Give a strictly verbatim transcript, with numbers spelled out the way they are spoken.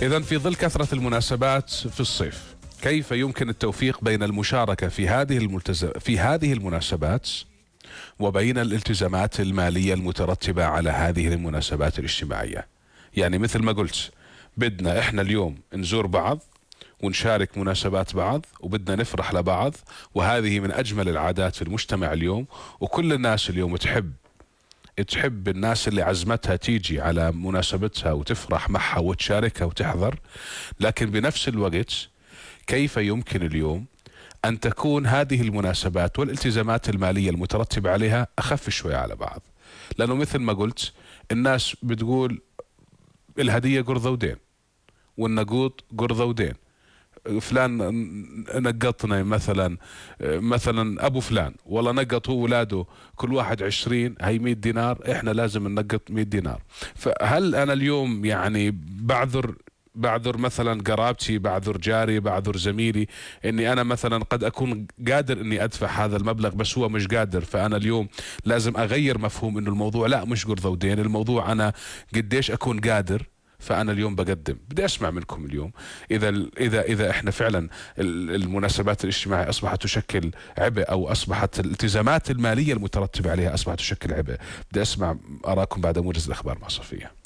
إذن في ظل كثرة المناسبات في الصيف، كيف يمكن التوفيق بين المشاركة في هذه الملتز... في هذه المناسبات وبين الالتزامات المالية المترتبة على هذه المناسبات الاجتماعية؟ يعني مثل ما قلت، بدنا احنا اليوم نزور بعض ونشارك مناسبات بعض وبدنا نفرح لبعض، وهذه من أجمل العادات في المجتمع اليوم، وكل الناس اليوم تحب تحب الناس اللي عزمتها تيجي على مناسبتها وتفرح معها وتشاركها وتحضر. لكن بنفس الوقت كيف يمكن اليوم أن تكون هذه المناسبات والالتزامات المالية المترتبة عليها أخف شوية على بعض؟ لأنه مثل ما قلت، الناس بتقول الهدية قرضة ودين، والنقود قرضة ودين. فلان نقطنا مثلا مثلا ابو فلان والله نقط هو ولاده كل واحد عشرين، هي مية دينار، احنا لازم ننقط مية دينار. فهل انا اليوم يعني بعذر بعذر مثلا قرابتي، بعذر جاري، بعذر زميلي، اني انا مثلا قد اكون قادر اني ادفع هذا المبلغ بس هو مش قادر، فانا اليوم لازم اغير مفهوم انه الموضوع لا مش قرضة ودين، الموضوع انا قديش اكون قادر. فأنا اليوم بقدم، بدي أسمع منكم اليوم إذا إذا إذا إحنا فعلا المناسبات الاجتماعية أصبحت تشكل عبء، أو أصبحت الالتزامات المالية المترتبة عليها أصبحت تشكل عبء. بدي أسمع آراءكم بعد موجز الأخبار مع صفية.